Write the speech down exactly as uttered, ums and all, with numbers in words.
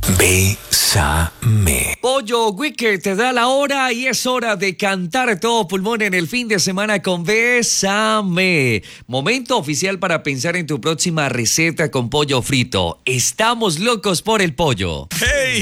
Bésame. Pollo Wicked te da la hora y es hora de cantar a todo pulmón en el fin de semana con Bésame. Momento oficial para pensar en tu próxima receta con pollo frito. Estamos locos por el pollo. ¡Hey!